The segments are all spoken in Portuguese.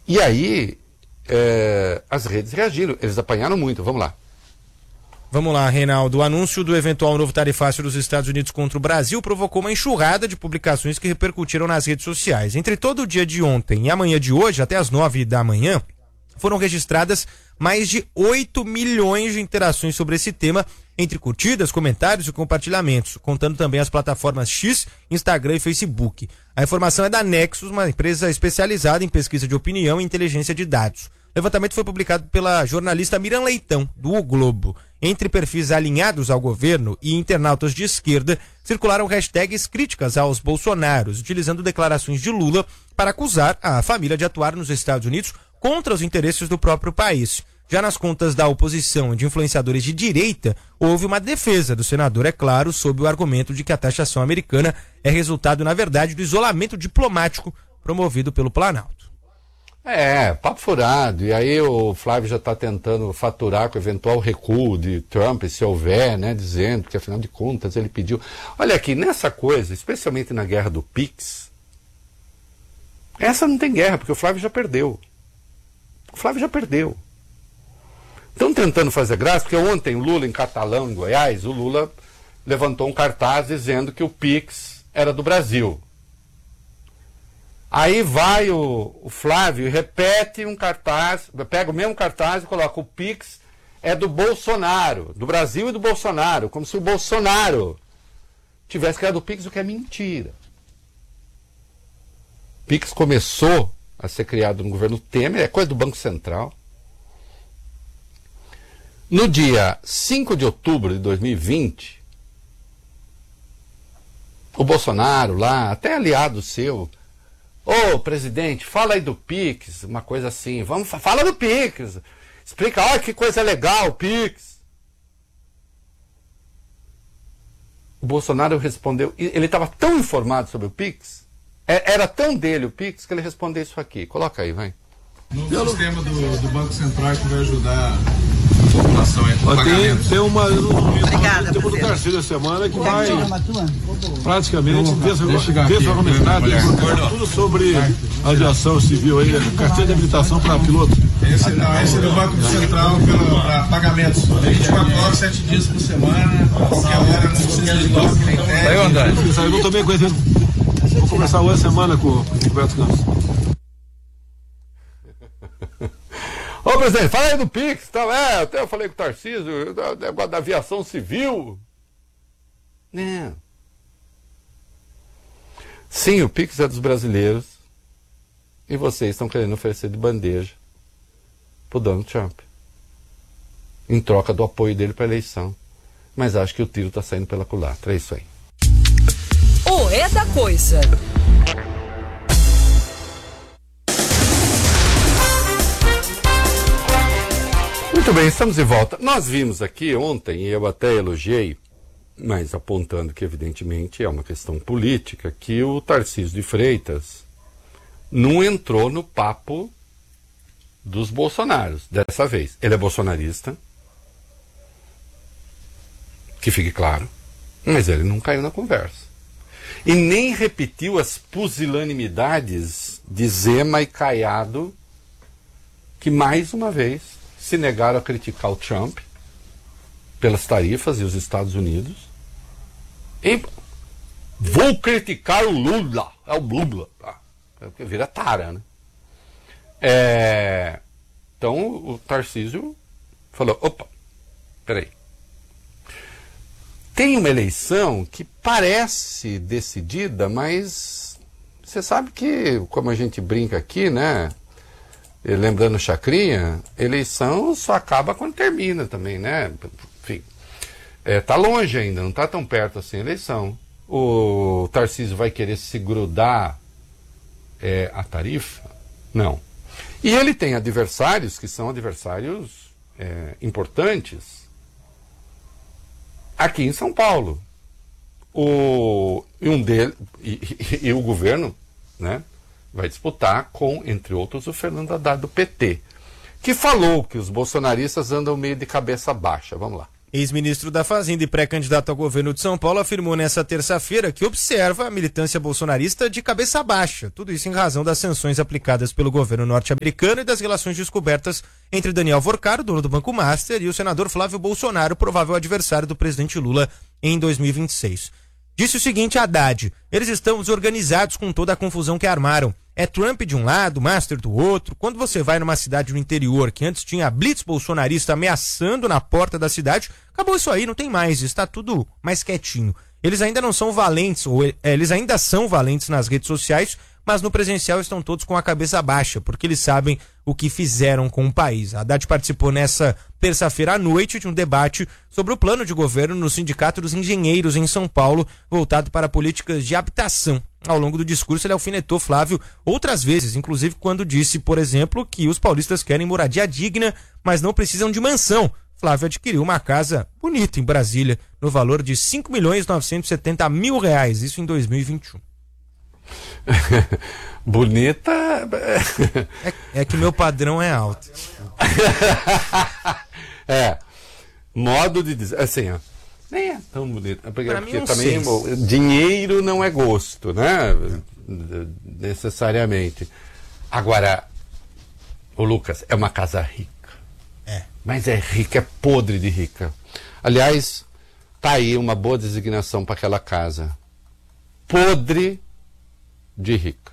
E aí, as redes reagiram, eles apanharam muito. Vamos lá. Vamos lá, Reinaldo. O anúncio do eventual novo tarifácio dos Estados Unidos contra o Brasil provocou uma enxurrada de publicações que repercutiram nas redes sociais. Entre todo o dia de ontem e amanhã de hoje, até as 9 da manhã, foram registradas mais de 8 milhões de interações sobre esse tema, entre curtidas, comentários e compartilhamentos, contando também as plataformas X, Instagram e Facebook. A informação é da Nexus, uma empresa especializada em pesquisa de opinião e inteligência de dados. O levantamento foi publicado pela jornalista Miriam Leitão, do O Globo. Entre perfis alinhados ao governo e internautas de esquerda, circularam hashtags críticas aos bolsonaros, utilizando declarações de Lula para acusar a família de atuar nos Estados Unidos contra os interesses do próprio país. Já nas contas da oposição e de influenciadores de direita, houve uma defesa do senador, é claro, sob o argumento de que a taxação americana é resultado, na verdade, do isolamento diplomático promovido pelo Planalto. Papo furado. E aí o Flávio já está tentando faturar com o eventual recuo de Trump, se houver, né, dizendo que afinal de contas ele pediu. Olha aqui, nessa coisa, especialmente na guerra do Pix, essa não tem guerra, porque o Flávio já perdeu. Estão tentando fazer graça, porque ontem o Lula, em Catalão, em Goiás, o Lula levantou um cartaz dizendo que o Pix era do Brasil. Aí vai o Flávio e repete um cartaz, pega o mesmo cartaz e coloca: o Pix é do Bolsonaro, do Brasil e do Bolsonaro, como se o Bolsonaro tivesse criado o Pix, o que é mentira. O Pix começou a ser criado no governo Temer, é coisa do Banco Central. No dia 5 de outubro de 2020, o Bolsonaro lá, até aliado seu: ô, presidente, fala aí do Pix, uma coisa assim, fala do Pix, explica, olha que coisa legal o Pix. O Bolsonaro respondeu, ele estava tão informado sobre o Pix, era tão dele o Pix, que ele respondeu isso aqui. Coloca aí, vai. No sistema do Banco Central que vai ajudar a população aí com pagamentos. Tem uma, Obrigada, tem do Tarcísio da semana que vai praticamente tudo sobre aviação civil aí, carteira de habilitação para piloto. Esse do Banco Central para pagamentos. 24 horas, 7 dias por semana, qualquer hora, não precisa de dólar, nem tem. Aí, André. Eu não tô bem conhecendo. Vou conversar hoje a semana com o Roberto Campos. Ô, presidente, fala aí do Pix, tal. Até eu falei com o Tarcísio, negócio da aviação civil. Não. Sim, o Pix é dos brasileiros. E vocês estão querendo oferecer de bandeja pro Donald Trump, em troca do apoio dele para a eleição. Mas acho que o tiro está saindo pela culatra. É isso aí. O É da Coisa. Muito bem, estamos de volta. Nós vimos aqui ontem, e eu até elogiei, mas apontando que evidentemente é uma questão política, que o Tarcísio de Freitas não entrou no papo dos bolsonaros dessa vez. Ele é bolsonarista, que fique claro, mas ele não caiu na conversa. E nem repetiu as pusilanimidades de Zema e Caiado, que mais uma vez se negaram a criticar o Trump pelas tarifas e os Estados Unidos. E vou criticar o Lula. É o Lula. Porque vira tara, né? Então o Tarcísio falou: opa, peraí. Tem uma eleição que parece decidida, mas você sabe que, como a gente brinca aqui, né? Lembrando Chacrinha, eleição só acaba quando termina também, né? Enfim, tá longe ainda, não tá tão perto assim a eleição. O Tarcísio vai querer se grudar a tarifa? Não. E ele tem adversários que são adversários importantes aqui em São Paulo. O governo, né? Vai disputar com, entre outros, o Fernando Haddad do PT, que falou que os bolsonaristas andam meio de cabeça baixa. Vamos lá. Ex-ministro da Fazenda e pré-candidato ao governo de São Paulo afirmou nesta terça-feira que observa a militância bolsonarista de cabeça baixa. Tudo isso em razão das sanções aplicadas pelo governo norte-americano e das relações descobertas entre Daniel Vorcaro, dono do Banco Master, e o senador Flávio Bolsonaro, provável adversário do presidente Lula em 2026. Disse o seguinte a Haddad: eles estão desorganizados com toda a confusão que armaram. É Trump de um lado, Master do outro. Quando você vai numa cidade no interior que antes tinha blitz bolsonarista ameaçando na porta da cidade, acabou isso aí, não tem mais, está tudo mais quietinho. Eles ainda não são valentes, eles ainda são valentes nas redes sociais, mas no presencial estão todos com a cabeça baixa, porque eles sabem o que fizeram com o país. A Haddad participou nessa terça-feira à noite de um debate sobre o plano de governo no Sindicato dos Engenheiros em São Paulo, voltado para políticas de habitação. Ao longo do discurso, ele alfinetou Flávio outras vezes, inclusive quando disse, por exemplo, que os paulistas querem moradia digna, mas não precisam de mansão. Flávio adquiriu uma casa bonita em Brasília, no valor de R$ 5.970.000, isso em 2021. Bonita. É que meu padrão é alto. Modo de dizer. Assim, ó. Nem é tão bonito. Porque também dinheiro não é gosto, né? Necessariamente. Agora, o Lucas, é uma casa rica. Mas é rica, é podre de rica. Aliás, tá aí uma boa designação para aquela casa. Podre de rica.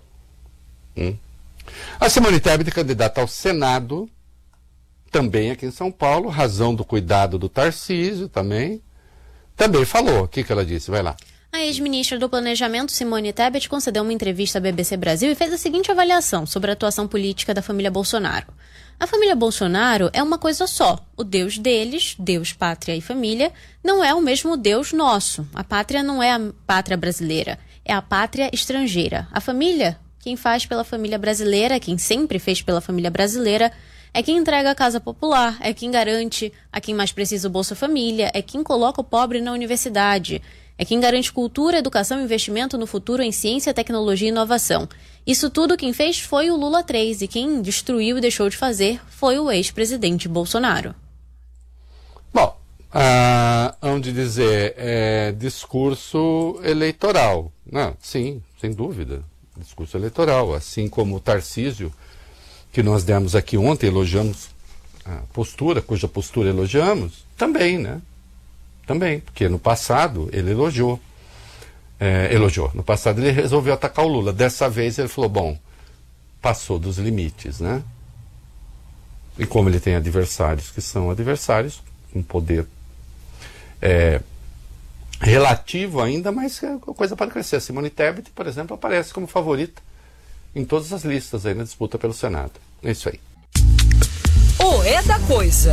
A Simone Tebet, candidata ao Senado, também aqui em São Paulo, razão do cuidado do Tarcísio também falou. O que ela disse? Vai lá. A ex-ministra do Planejamento, Simone Tebet, concedeu uma entrevista à BBC Brasil e fez a seguinte avaliação sobre a atuação política da família Bolsonaro. A família Bolsonaro é uma coisa só. O Deus deles, Deus, pátria e família, não é o mesmo Deus nosso. A pátria não é a pátria brasileira, é a pátria estrangeira. A família, quem faz pela família brasileira, quem sempre fez pela família brasileira, é quem entrega a casa popular, é quem garante a quem mais precisa o Bolsa Família, é quem coloca o pobre na universidade, é quem garante cultura, educação e investimento no futuro em ciência, tecnologia e inovação. Isso tudo quem fez foi o Lula 3 e quem destruiu e deixou de fazer foi o ex-presidente Bolsonaro. Bom, onde dizer, discurso eleitoral. Não, sim, sem dúvida, discurso eleitoral. Assim como o Tarcísio, que nós demos aqui ontem, elogiamos a postura, cuja postura elogiamos, também, né? Também, porque no passado ele elogiou. No passado ele resolveu atacar o Lula. Dessa vez ele falou, bom, passou dos limites, né? E como ele tem adversários que são adversários, com poder relativo ainda, mas a coisa pode crescer. A Simone Tebet, por exemplo, aparece como favorita em todas as listas aí na disputa pelo Senado. É isso aí. O É da Coisa.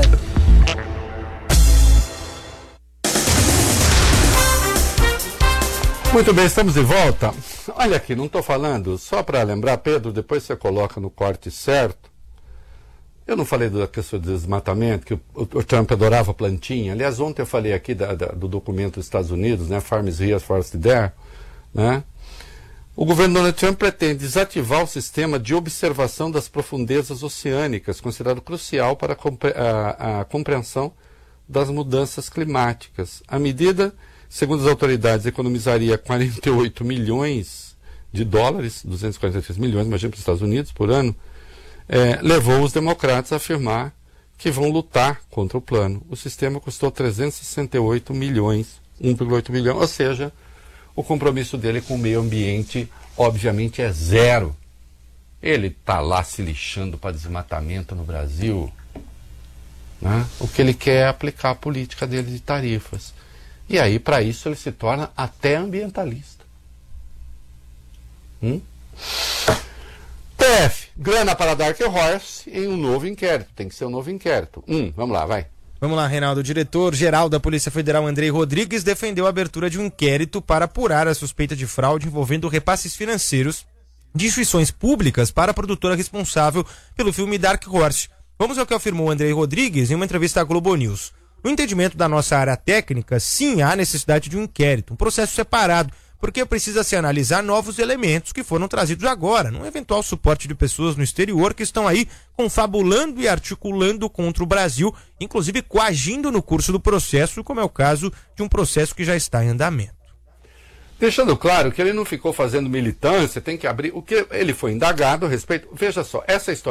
Muito bem, estamos de volta. Olha aqui, não estou falando, só para lembrar, Pedro, depois você coloca no corte certo. Eu não falei da questão do desmatamento, que o Trump adorava plantinha. Aliás, ontem eu falei aqui do documento dos Estados Unidos, né, Farms Here, Forest There, né? O governo Donald Trump pretende desativar o sistema de observação das profundezas oceânicas, considerado crucial para a compreensão das mudanças climáticas. A medida, segundo as autoridades, economizaria 48 milhões de dólares, 243 milhões, imagina, para os Estados Unidos por ano, levou os democratas a afirmar que vão lutar contra o plano. O sistema custou 368 milhões, 1,8 bilhão, ou seja, o compromisso dele com o meio ambiente, obviamente, é zero. Ele está lá se lixando para desmatamento no Brasil, né? O que ele quer é aplicar a política dele de tarifas. E aí, para isso, ele se torna até ambientalista. TF, grana para Dark Horse em um novo inquérito. Tem que ser um novo inquérito. Vamos lá, vai. Vamos lá, Reinaldo. O diretor-geral da Polícia Federal, Andrei Rodrigues, defendeu a abertura de um inquérito para apurar a suspeita de fraude envolvendo repasses financeiros de instituições públicas para a produtora responsável pelo filme Dark Horse. Vamos ao que afirmou Andrei Rodrigues em uma entrevista à Globo News. No entendimento da nossa área técnica, sim, há necessidade de um inquérito, um processo separado, porque precisa se analisar novos elementos que foram trazidos agora, num eventual suporte de pessoas no exterior que estão aí confabulando e articulando contra o Brasil, inclusive coagindo no curso do processo, como é o caso de um processo que já está em andamento. Deixando claro que ele não ficou fazendo militância, tem que abrir. O que ele foi indagado a respeito. Veja só, essa história